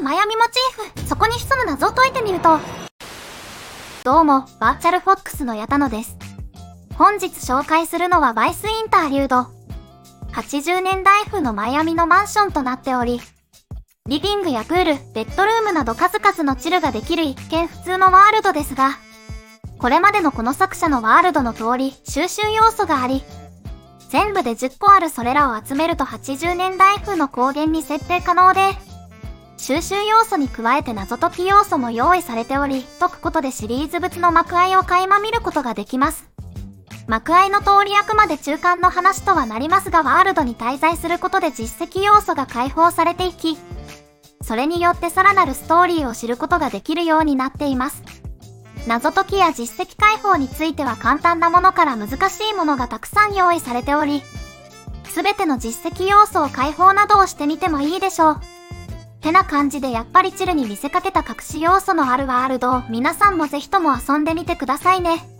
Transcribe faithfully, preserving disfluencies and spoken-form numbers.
マイアミモチーフ、そこに潜む謎を解いてみると。どうも、バーチャルフォックスの矢田野です。本日紹介するのはバイスインターリュード。はちじゅうねんだい風のマイアミのマンションとなっており、リビングやプール、ベッドルームなど数々のチルができる一見普通のワールドですが、これまでのこの作者のワールドの通り収集要素があり、全部でじゅっこあるそれらを集めるとはちじゅうねんだい風の光源に設定可能で、収集要素に加えて謎解き要素も用意されており、解くことでシリーズ物の幕間を垣間見ることができます。幕間の通りあくまで中間の話とはなりますが、ワールドに滞在することで実績要素が解放されていき、それによってさらなるストーリーを知ることができるようになっています。謎解きや実績解放については簡単なものから難しいものがたくさん用意されており、すべての実績要素を解放などをしてみてもいいでしょう。てな感じでやっぱりチルに見せかけた隠し要素のあるワールドを皆さんもぜひとも遊んでみてくださいね。